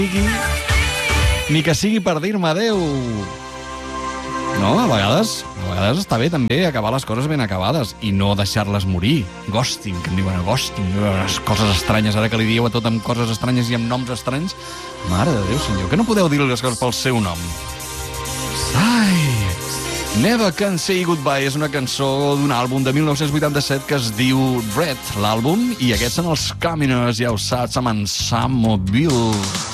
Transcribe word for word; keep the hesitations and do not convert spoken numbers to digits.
sigui, ni que sigui per dir-me adeu. No, a vegades, a vegades està bé també acabar les coses ben acabades i no deixar-les morir. Ghosting, que en diuen ghosting, les coses estranyes, ara que li dieu a tot amb coses estranyes i amb noms estranys. Mare de Déu, senyor, que no podeu dir les coses pel seu nom. Ai... Never Can Say Goodbye és una cançó d'un àlbum de mil nou-cents vuitanta-set que es diu Red, l'àlbum, i aquests són els Commoners, ja ho saps, amb en Sam Mobile.